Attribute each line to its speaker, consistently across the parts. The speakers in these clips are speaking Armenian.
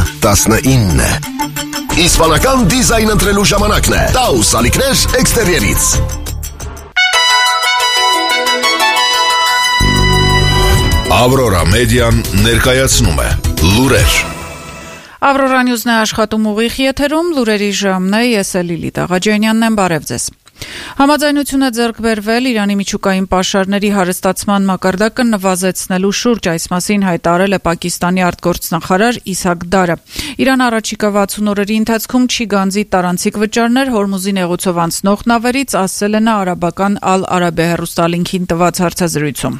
Speaker 1: 19. Իսպանական դիզայն ընտրելու ժամանակն է։ Taus ալիքներ էքստերիերից։ Aurora Median ներկայացնում է լուրեր։
Speaker 2: Aurora News-ն է աշխատում ուղիղ եթերում, լուրերի ժամն է, ես եմ Լիլիթ Աղաջանյանն եմ, բարև ձեզ։ Համաձայնություն է ձեռք բերվել Իրանի միջուկային պաշարների հարստացման մակարդակը նվազեցնելու շուրջ, այս մասին հայտարարել է Պակիստանի արտգործնախարար Իսհակ Դարը։ Իրանը առաջիկա 60 օրերի ընթացքում չի գանձի տարանցիկ վճարներ Հորմուզի նեղուցով անցնող նավերից, ասել է նա արաբական Al-Arabiya հեռուստալինքին տված հարցազրույցում։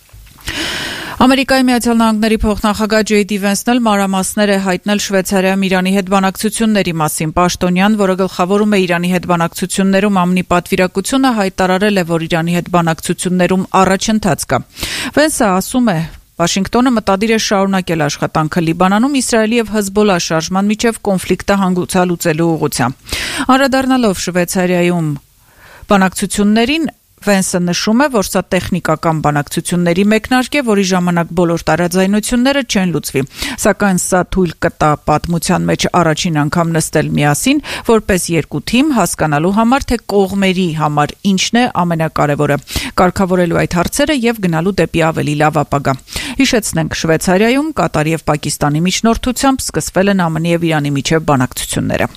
Speaker 2: Ամերիկայի Միացյալ Նահանգների փոխնախագահ Ջեյ Դի Վենսն էլ մանրամասներ է հայտնել Շվեյցարիայում Իրանի հետ բանակցությունների մասին։ Պաշտոնյան, որը գլխավորում է Իրանի հետ բանակցություններում ԱՄՆ-ի պատվիրակությունը, հայտարարել է, որ Իրանի հետ բանակցություններում առաջընթաց կա։ Վենսը ասում է, Վաշինգտոնը մտադիր է շարունակել աշխատանքը Լիբանանում Իսրայելի եւ Հեզբոլլահ շարժման միջև կոնֆլիկտը հանգուցալուծելու ուղղությամբ։ Անդրադառնալով Շվեյցարիայում բանակցություններին, Վենսը նշում է, որ սա տեխնիկական բանակցությունների մեկնարկ է, որի ժամանակ բոլոր տարաձայնությունները չեն լուծվի, սակայն սա թույլ կտա պատմության մեջ առաջին անգամ նստել միասին, որպես երկու թիմ, հասկանալու համար, թե կողմերի համար ինչն է ամենակարևորը, կարգավորելու այդ հարցերը եւ գնալու դեպի ավելի լավ ապագա։ Հիշեցնենք, Շվեյցարիայում Կատարի եւ Պակիստանի միջնորդությամբ սկսվել են ԱՄՆ-ի եւ Իրանի միջև բանակցությունները։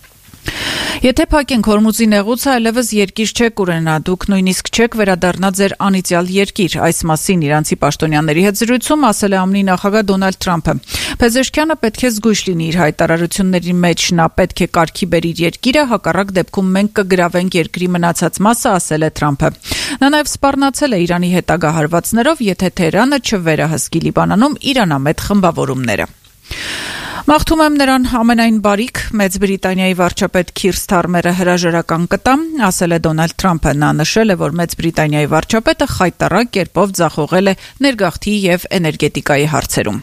Speaker 2: Եթե փակենք Հորմուզի նեղուցը, այլևս երկիր չեք ունենա, դուք նույնիսկ չեք վերադառնա ձեր անիծյալ երկիր, այս մասին իրանցի պաշտոնյաների հետ զրույցում ասել է ԱՄՆ-ի նախագահ Դոնալդ Թրամփը։ Փեզեշքյանը պետք է զգույշ լինի իր հայտարարությունների մեջ, նա պետք է կարգի բերի իր երկիրը, հակառակ դեպքում մենք կգրավենք երկրի մնացած մասը, ասել է Թրամփը։ Նա նաև սպառնացել է Իրանի հետագա հարվածներով, եթե Թեհրանը չվերահսկի Լիբանանում իրանամետ խմբավորումները։ Մաղթում եմ նրան ամենայն բարիք, Մեծ Բրիտանիայի վարչապետ Քիր Սթարմերը հրաժարական կտա, ասել է Դոնալդ Թրամփը, նա նշել է, որ Մեծ Բրիտանիայի վարչապետը խայտառակ կերպով ձախողել է ներգաղթի եւ էներգետիկայի հարցերում։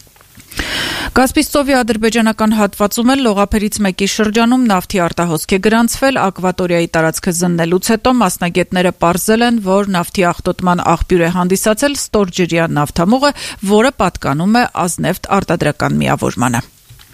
Speaker 2: Կասպից ծովի ադրբեջանական հատվածում էլ լողափերից մեկի շրջանում նավթի արտահոսք է գրանցվել, ակվատորիայի տարածքը զննելուց հետո մասնագետները պարզել են, որ նավթի աղտոտման աղբյուր է հանդիսացել ստորջրյա նավթամուղը, որը պատկանում է Ազնեֆտ արտադրական միավորմանը։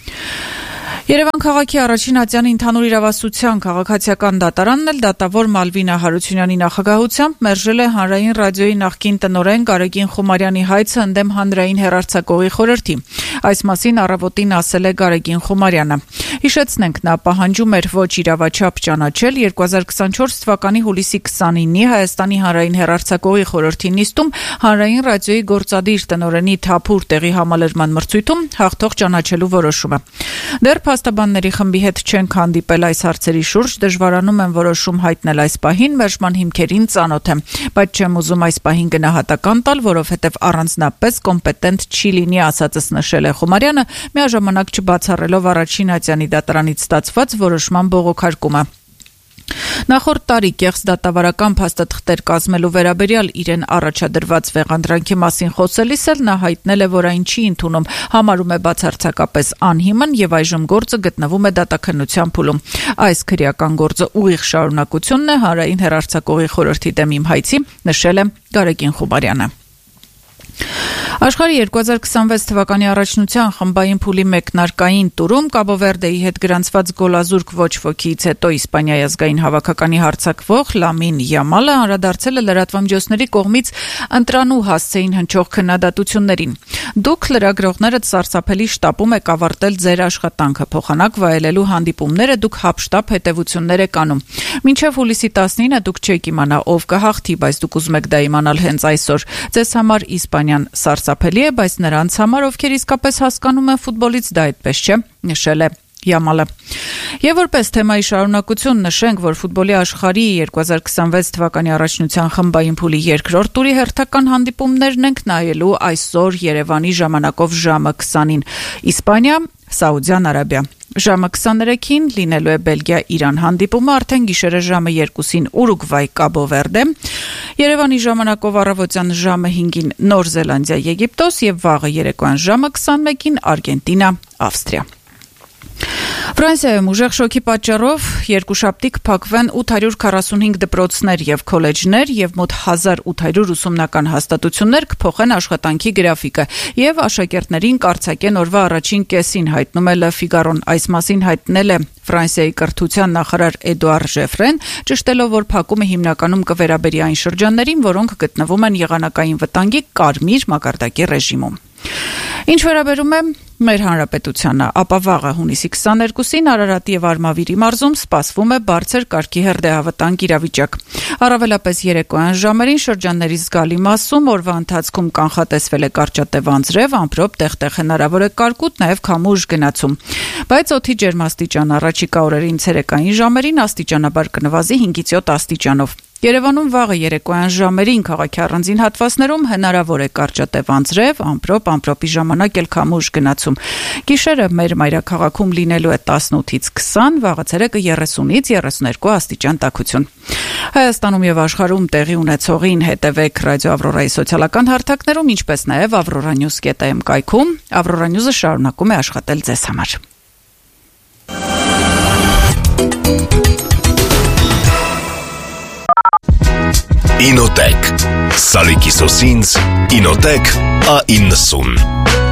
Speaker 2: Երևան քաղաքի առաջին ատյանի ընդհանուր իրավասության քաղաքացիական դատարանն էլ դատավոր Մալվինա Հարությունյանի նախագահությամբ մերժել է Հանրային ռադիոյի նախկին տնօրեն Գարեգին Խումարյանի հայցը ընդդեմ հանրային հեռարձակողի խորհրդի։ Այս մասին առավոտին ասել է Գարեգին Խումարյանը։ Հիշեցնենք, նա պահանջում էր ոչ իրավաչափ ճանաչել 2024 թվականի հուլիսի 29-ի Հայաստանի հանրային հեռարձակողի խորհրդի նիստում Հանրային ռադիոյի գործադիր տնօրենի թափուր տեղի համալրման մրցույթում հաղթող ճանաչելու որոշումը։ Դեռ փաստաբանների խմբի հետ չենք հանդիպել այս հարցերի շուրջ, դժվարանում եմ որոշում հայտնել այս պահին, մերժման հիմքերին ծանոթ եմ, բայց չեմ ուզում այս պահին գնահատական տալ, որովհետև առանձնապես կոմպետենտ չի լինի, ասածս նշել է Խումարյանը, միաժամանակ չբացառելով առաջին ատյանի դատարանից ստացված որոշման բողոքարկումը։ Նախորդ տարի կեղծ դատավարական փաստաթղթեր կազմելու վերաբերյալ իրեն առաջադրված վեղանդրանքի մասին խոսելիս էլ նա հայտնել է, որ այն չի ընդունում, համարում է բացարձակապես անհիմն եւ այժմ գործը գտնվում է դատաքննության փուլում։ Այս քրեական գործը ուղիղ շարունակությունն է հանրային հեռարձակողի խորհրդի դեմ իմ հայցի, նշել է Գարեգին Խումարյանը։ Աշխարհի 2026 թվականի առաջնության խմբային փուլի մեկնարկային տուրում Կաբո Վերդեի հետ գրանցված գոլազուրկ ոչ ոքից հետո Իսպանիայի ազգային հավաքականի հարձակվող Լամին Յամալը անդրադարձել է լրատվամիջոցների կողմից ընտրանու հասցեին հնչող քննադատություններին։ Դուք լրագրողներդ սարսափելի շտապում եք ավարտել ձեր աշխատանքը, փոխանակ վայելելու հանդիպումները դուք հապշտապ հետևություններ եք անում։ Մինչև հուլիսի 19-ը դուք չեք իմանա ով կհաղթի, բայց դուք ուզում եք դա իմանալ հենց այսօր։ Ձեզ համար Իսպանիան սարսափելի է, բայց նրանց համար, ովքեր իսկապես հասկանում են ֆուտբոլից, դա այդպես չէ, նշել է Յամալը։ Եվ որպես թեմայի շարունակություն նշենք, որ ֆուտբոլի աշխարհի 2026 թվականի առաջնության խմբային փուլի երկրորդ տուրի հերթական հանդիպումներն ենք նայելու այսօր Երևանի ժամանակով ժամը 20-ին։ Իսպանիա, Սաուդյան Արաբիա։ Ժամը 23-ին լինելու է Բելգիա-Իրան հանդիպումը, արդեն գիշերը ժամը 2-ին Ուրուգվայ Կաբո Վերդե, Երևանի ժամանակով առավոտյան ժամը 5-ին Նոր Զելանդիա-Եգիպտոս եւ վաղը երեկոյան ժամը 21-ին Արգենտինա-Ավստրիա։ Ֆրանսիայում ուժեղ շոկի պատճառով երկուշաբթի կփակվեն 845 դպրոցներ եւ քոլեջներ եւ մոտ 1800 ուսումնական հաստատություններ կփոխեն աշխատանքի գրաֆիկը եւ աշակերտներին կարձակեն օրվա առաջին կեսին, հայտնում է Le Figaro-ն։ Այս մասին հայտնել է Ֆրանսիայի կրթության նախարար Էդուարդ Ժեֆրեն, ճշտելով, որ փակումը հիմնականում կվերաբերի այն շրջաններին, որոնք գտնվում են եղանակային վտանգի կարմիր մակարդակի ռեժիմում։ Ինչ վերաբերում է մեր հանրապետությանը, ապա վաղը հունիսի 22-ին Արարատի եւ Արմավիրի մարզում սպասվում է բարձր կարգի հրդեհավտանգ իրավիճակ։ Առավելապես երեկոյան ժամերին շրջանների զգալի մասում օրվա ընթացքում կանխատեսվել է կարճատև անձրև, ամպրոպ, տեղ-տեղ հնարավոր է կարկուտ, նաեւ քամուշ գնացում։ Բայց օդի ջերմաստիճան առաջիկա օրերին ցերեկային ժամերին աստիճանաբար կնվազի 5-ից 7 աստիճանով։ Երևանում վաղը երեկոյան ժամերին քաղաքի առանձին հատվածներում հնարավոր է կարճատև անձրև, ամպրոպ, ամպրոպի ժամանակ էլ քամուշ գնացում։ Գիշերը մեր մայրաքաղաքում լինելու է 18-ից 20, վաղը ցերեկը 30-ից 32 աստիճան տաքություն։ Հայաստանում եւ աշխարհում տեղի ունեցողին հետևեք Ռադիո Ավրորայի սոցիալական հարթակներում, ինչպես նաեւ avroranews.am կայքում։ Ավրորա Նյուզը շարունակում է աշխատել ձեզ համար։
Speaker 1: Ինոտեք, Սալիկի սոսինց, Ինոտեք A90